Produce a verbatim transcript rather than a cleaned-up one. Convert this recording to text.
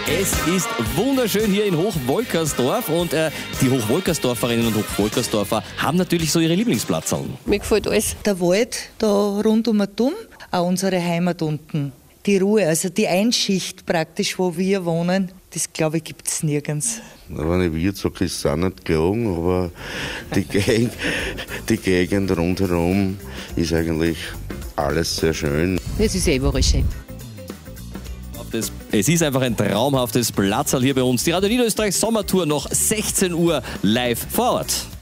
Es ist wunderschön hier in Hochwolkersdorf und äh, die Hochwolkersdorferinnen und Hochwolkersdorfer haben natürlich so ihre Lieblingsplatzerl. Mir gefällt alles. Der Wald da rund um den Turm, auch unsere Heimat unten. Die Ruhe, also die Einschicht praktisch, wo wir wohnen, das glaube ich gibt es nirgends. Wenn ich Wirt sage, ist es auch nicht gelogen, aber die Gegend, die Gegend rundherum ist eigentlich alles sehr schön. Das ist eh überall schön. Das, es ist einfach ein traumhaftes Platzerl hier bei uns. Die Radio Niederösterreich Sommertour noch sechzehn Uhr live vor Ort.